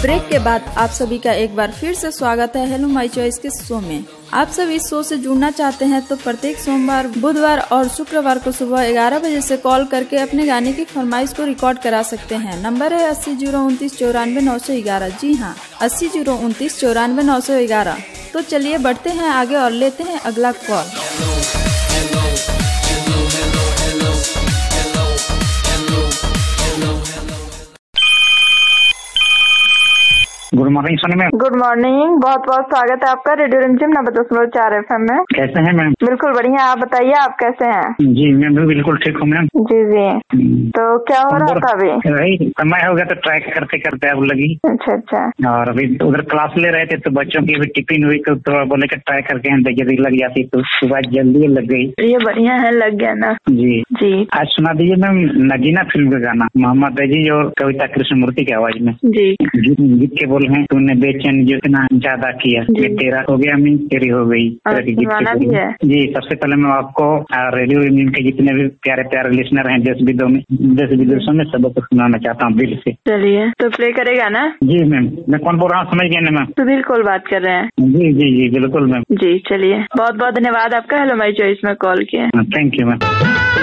Break के बाद आप सभी का एक बार फिर से स्वागत है हेलो माय चॉइस के शो में। आप सब इस शो से जुड़ना चाहते हैं तो प्रत्येक सोमवार, बुधवार और शुक्रवार को सुबह 11 बजे से कॉल करके अपने गाने की फरमाइश को रिकॉर्ड करा सकते हैं। नंबर है 80 029 94 911। जी हाँ, 80 029 94 911। तो चलिए बढ़ते हैं आगे और लेते हैं अगला call. Good morning Soni ma'am. Good morning, बहुत बहुत स्वागत है आपका रेडियो रिमझिम 90.4 FM में। कैसे हैं मैम? बिल्कुल बढ़िया, आप बताइए आप कैसे हैं? जी मैं भी बिल्कुल ठीक हूँ मैम। जी जी, तो क्या हो रहा था अभी? वही समय हो गया तो ट्राई करते करते अब लगी। अच्छा अच्छा। और अभी उधर क्लास ले रहे थे तो बच्चों की अभी टिफिन हुई तो बोले कि ट्राई करके हम यदि लग जाती तो सुबह जल्दी लग गई। ये बढ़िया है, लग गया ना। जी जी। आज सुना दीजिए मैम नगीना फिल्म का गाना, मोहम्मद अजीज और कविता कृष्णमूर्ति की आवाज में। जी। गीत के बोल हैं, तूने बेचैन जितना ज्यादा किया, ये तेरा हो गया मैं तेरी हो गई। भी है। जी, सबसे पहले मैं आपको रेडियो यूनियन के जितने भी प्यारे प्यारे लिसनर हैं देश विदेशों में सबको सुनाना चाहता हूँ दिल से। चलिए, तो प्ले करेगा ना? जी मैम, मैं कौन बोल रहा हूँ समझ गए ना मैम? सुधीर कॉल बात कर रहे हैं। जी जी जी बिल्कुल मैम। जी चलिए, बहुत बहुत धन्यवाद आपका हेलो माय चॉइस में कॉल किया। Thank you ma'am.